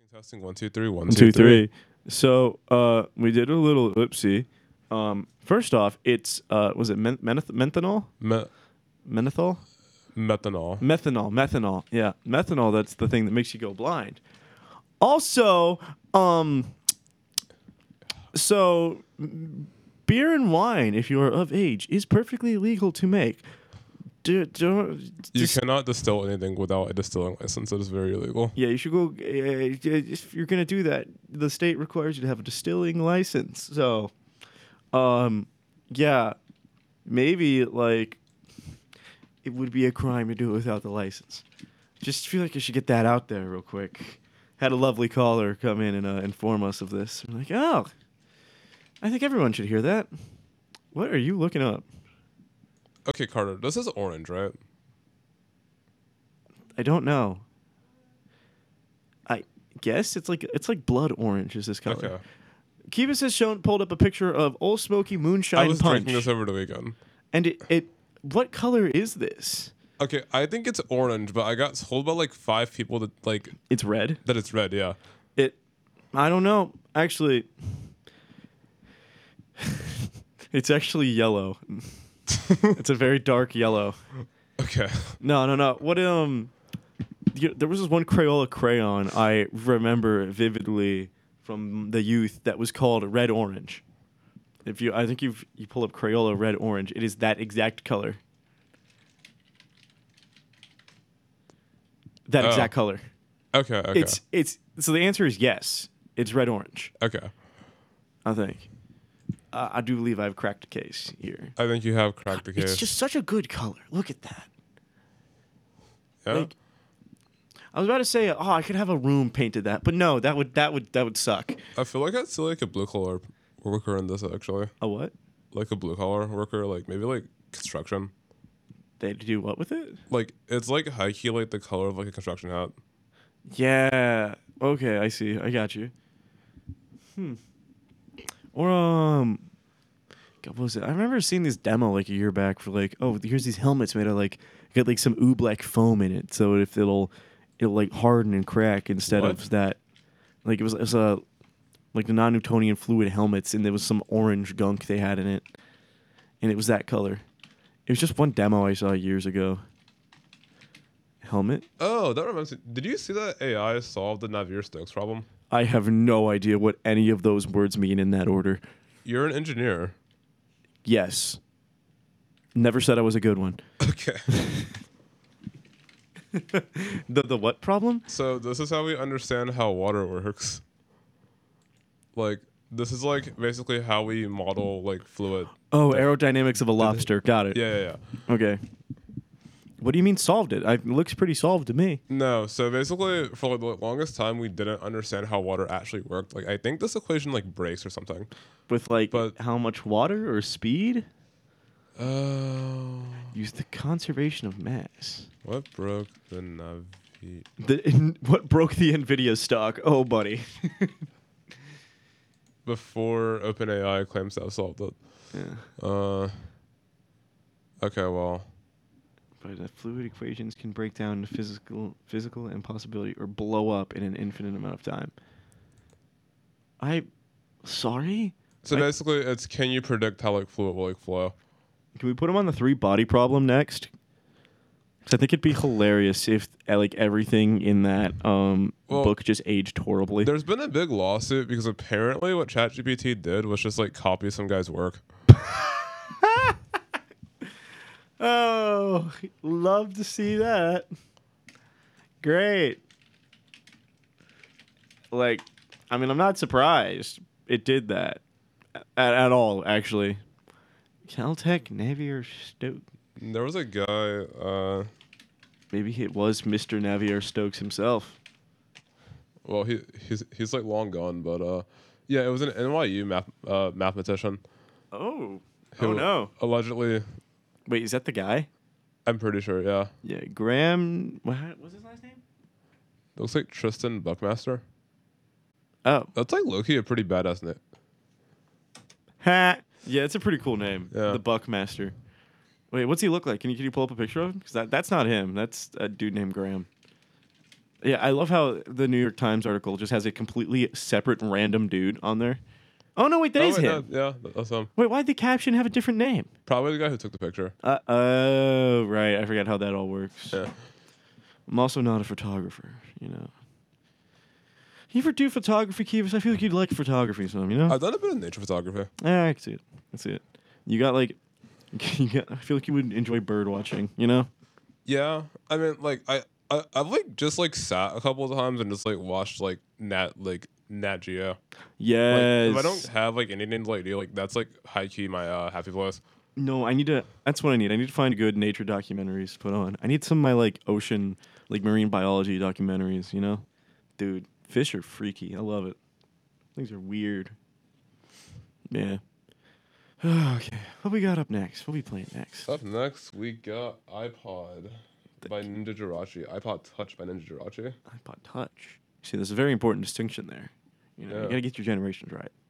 Testing 1 2 3 1 One, 2 two, 3. three. So we did a little oopsie. First off, it's was it menthanol? Menthol? Methanol. Methanol. Yeah, methanol. That's the thing that makes you go blind. Also, so beer and wine, if you are of age, is perfectly legal to make. You cannot distill anything without a distilling license. It is very illegal. Yeah, you should go. If you're gonna do that, the state requires you to have a distilling license. So, yeah, maybe like it would be a crime to do it without the license. Just feel like I should get that out there real quick. Had a lovely caller come in and inform us of this. I'm like, oh, I think everyone should hear that. What are you looking up? Okay, Carter, this is orange, right? I don't know. I guess it's like blood orange is this color. Okay. Keebus has pulled up a picture of Old Smoky Moonshine I was Punch. drinking this over the weekend. And what color is this? Okay, I think it's orange, but I got told by like 5 people that It's red. that it's red, yeah. I don't know. Actually, it's actually yellow. It's a very dark yellow. Okay. No. What there was this one Crayola crayon I remember vividly from the youth that was called Red Orange. I think you pull up Crayola Red Orange, it is that exact color. That exact color. Okay. It's so the answer is yes. It's red orange. Okay. I think. I do believe I've cracked a case here. I think you have cracked the case. It's just such a good color. Look at that. Yeah. Like, I was about to say, oh, I could have a room painted that, but no, that would suck. I feel like I'd see like a blue collar worker in this actually. A what? Like a blue collar worker, like maybe like construction. They do what with it? Like it's like high key like the color of like a construction hat. Yeah. Okay, I see. I got you. Or God, what was it? I remember seeing this demo like a year back for like, oh, here's these helmets made of like got like some oobleck foam in it, so if it'll like harden and crack instead of that. Like it was a like the non-Newtonian fluid helmets, and there was some orange gunk they had in it, and it was that color. It was just one demo I saw years ago. Helmet? Oh, that reminds me. Did you see that AI solved the Navier-Stokes problem? I have no idea what any of those words mean in that order. You're an engineer. Yes. Never said I was a good one. Okay. The what problem? So this is how we understand how water works. Like this is like basically how we model like fluid. Oh, aerodynamics of a lobster. Got it. Yeah. Okay. What do you mean solved it? It looks pretty solved to me. No, so basically for like the longest time we didn't understand how water actually worked. Like I think this equation like breaks or something. With like But- how much water or speed? Oh. Use the conservation of mass. What broke the Navi? What broke the NVIDIA stock? Oh, buddy. Before OpenAI claims to have solved it. Yeah. Okay, well. But the fluid equations can break down to physical impossibility or blow up in an infinite amount of time. Sorry? So basically it's can you predict how like fluid will like flow? Can we put him on the 3 body problem next? 'Cause I think it'd be hilarious if like everything in that book just aged horribly. There's been a big lawsuit because apparently what ChatGPT did was just like copy some guy's work. Oh, love to see that. Great. Like, I mean, I'm not surprised it did that at all, actually. Caltech, Navier, Stokes. There was a guy, Maybe it was Mr. Navier Stokes himself. well he's like long gone, but yeah, it was an NYU mathematician. Oh. who Oh, no. Allegedly, Wait, is that the guy? I'm pretty sure, yeah. Yeah, Graham. What's his last name? Looks like Tristan Buckmaster. Oh. That's like low-key a pretty badass name. Ha. Yeah, it's a pretty cool name. Yeah. The Buckmaster. Wait, what's he look like? Can you pull up a picture of him? Because that's not him. That's a dude named Graham. Yeah, I love how the New York Times article just has a completely separate random dude on there. Oh no, wait, that Oh, is wait, him. yeah, that's Wait, why'd the caption have a different name? probably the guy who took the picture. Oh, right. I forgot how that all works. Yeah. I'm also not a photographer, you know. You ever do photography, Kivas? I feel like you'd like photography some, you know? I've done a bit of nature photography. Yeah, I can see it. I see it. You got like, I feel like you would enjoy bird watching, you know? Yeah, I mean, like I've like just like sat a couple of times and just like watched like Nat Geo. Like if I don't Yes. have like anything to like do, like that's like high key my happy place. No, I need to. That's what I need. I need to find good nature documentaries to put on. I need some of my like ocean, like marine biology documentaries. You know, dude, fish are freaky. I love it. Things are weird. Yeah. Okay. What we got up next? What we playing next? Up next, we got iPod by Ninja Jirachi. iPod Touch by Ninja Jirachi. iPod Touch. See, there's a very important distinction there. You know, Yeah. you gotta get your generations right.